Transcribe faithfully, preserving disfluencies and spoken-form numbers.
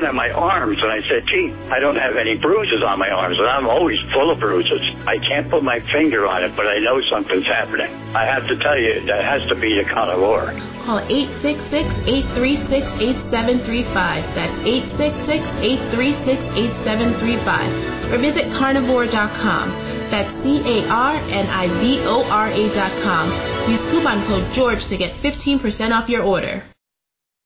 at my arms, and I said, gee, I don't have any bruises on my arms, and I'm always full of bruises. I can't put my finger on it, but I know something's happening. I have to tell you, that has to be the carnivore. Call eight six six, eight three six, eight seven three five. That's eight six six, eight three six, eight seven three five. Or visit carnivore dot com. That's C A R N I V O R A dot com. Use coupon code George to get fifteen percent off your order.